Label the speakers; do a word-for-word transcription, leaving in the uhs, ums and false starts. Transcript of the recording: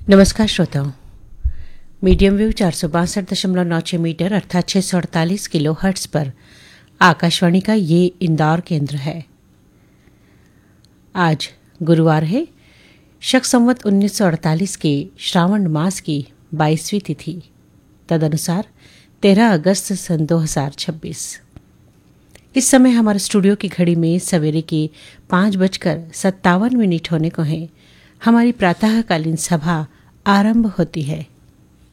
Speaker 1: नमस्कार श्रोताओं। Medium wave चार सौ बासठ दशमलव नौ छः मीटर अर्थात छः सौ अड़तालीस किलो हर्ट्स पर आकाशवाणी का ये इंदौर केंद्र है। आज गुरुवार है, शक संवत उन्नीस सौ अड़तालीस के श्रावण मास की बाईसवीं तिथि, तदनुसार तेरह अगस्त सन दो हजार छब्बीस। इस समय हमारे स्टूडियो की घड़ी में सवेरे के पाँच बजकर सत्तावन मिनट होने को हैं। हमारी प्रातःकालीन सभा आरंभ होती है।